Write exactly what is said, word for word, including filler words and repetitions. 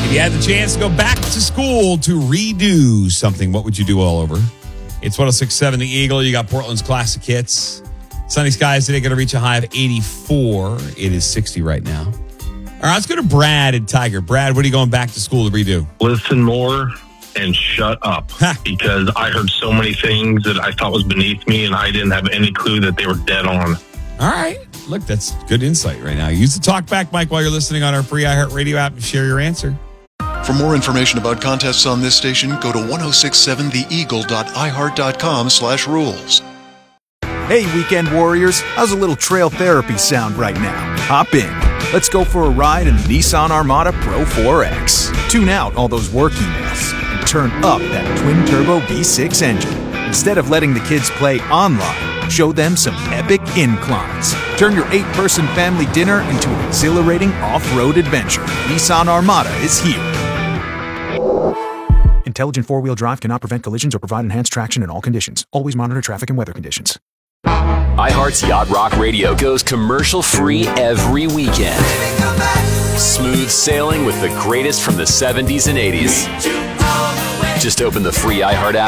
If you had the chance to go back to school to redo something, what would you do all over? It's one oh six point seven The Eagle. You got Portland's classic hits. Sunny skies today, going to reach a high of eighty-four. It is sixty right now. All right, let's go to Brad and Tiger. Brad, what are you going back to school to redo? Listen more and shut up. Because I heard so many things that I thought was beneath me, and I didn't have any clue that they were dead on. All right. Look, that's good insight right now. Use the talkback mic while you're listening on our free iHeartRadio app and share your answer. For more information about contests on this station, go to ten sixty-seven the eagle dot i heart dot com slash rules. Hey, weekend warriors, how's a little trail therapy sound right now? Hop in. Let's go for a ride in the Nissan Armada Pro four X. Tune out all those work emails and turn up that twin-turbo V six engine. Instead of letting the kids play online, show them some epic inclines. Turn your eight-person family dinner into an exhilarating off-road adventure. Nissan Armada is here. Intelligent four-wheel drive cannot prevent collisions or provide enhanced traction in all conditions. Always monitor traffic and weather conditions. iHeart's Yacht Rock Radio goes commercial-free every weekend. Smooth sailing with the greatest from the seventies and eighties. Just open the free iHeart app